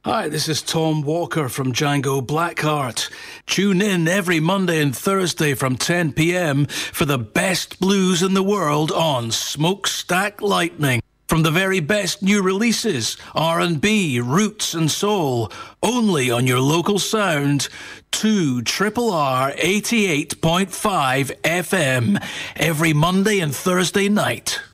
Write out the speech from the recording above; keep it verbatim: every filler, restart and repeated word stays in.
Hi, this is Tom Walker from Django Blackheart. Tune in every Monday and Thursday from ten p.m. for the best blues in the world on Smokestack Lightning. From the very best new releases, R and B, roots and soul, only on your local sound, two Triple R eighty-eight point five F M, every Monday and Thursday night.